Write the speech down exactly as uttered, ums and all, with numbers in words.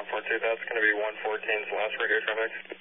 four two, that's going to be one fourteen's last radio traffic.